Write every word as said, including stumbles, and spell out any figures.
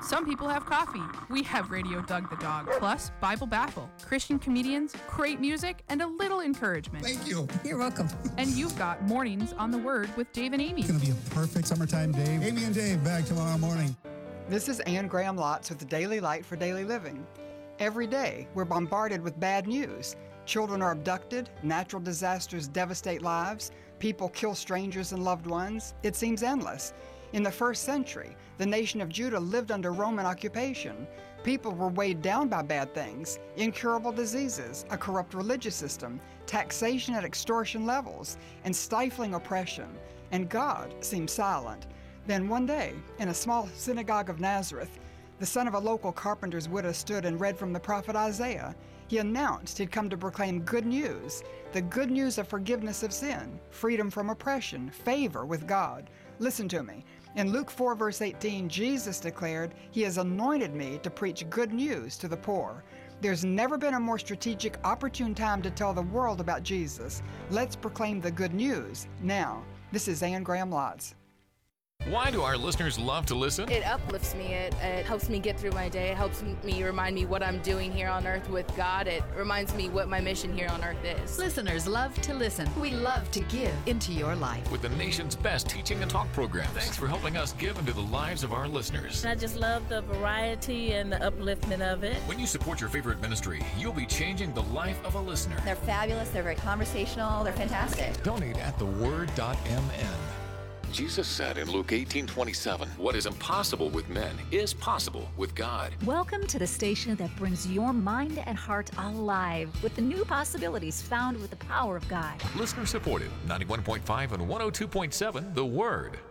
Some people have coffee. We have Radio Doug the Dog, plus Bible Baffle, Christian comedians, great music, and a little encouragement. Thank you. You're welcome. And you've got Mornings on the Word with Dave and Amy. It's going to be a perfect summertime day. Amy and Dave back tomorrow morning. This is Ann Graham Lotz with the Daily Light for Daily Living. Every day, we're bombarded with bad news. Children are abducted, natural disasters devastate lives, people kill strangers and loved ones. It seems endless. In the first century, the nation of Judah lived under Roman occupation. People were weighed down by bad things, incurable diseases, a corrupt religious system, taxation at extortion levels, and stifling oppression. And God seemed silent. Then one day, in a small synagogue of Nazareth, the son of a local carpenter's widow stood and read from the prophet Isaiah. He announced he'd come to proclaim good news, the good news of forgiveness of sin, freedom from oppression, favor with God. Listen to me. In Luke four, verse eighteen, Jesus declared, "He has anointed me to preach good news to the poor." There's never been a more strategic, opportune time to tell the world about Jesus. Let's proclaim the good news now. This is Ann Graham Lotz. Why do our listeners love to listen? It uplifts me. It, it helps me get through my day. It helps me remind me what I'm doing here on earth with God. It reminds me what my mission here on earth is. Listeners love to listen. We love to give into your life. With the nation's best teaching and talk programs. Thanks for helping us give into the lives of our listeners. I just love the variety and the upliftment of it. When you support your favorite ministry, you'll be changing the life of a listener. They're fabulous. They're very conversational. They're fantastic. Donate at the word dot m n. Jesus said in Luke eighteen twenty-seven, what is impossible with men is possible with God. Welcome to the station that brings your mind and heart alive with the new possibilities found with the power of God. Listener supported, ninety-one point five and one oh two point seven, The Word.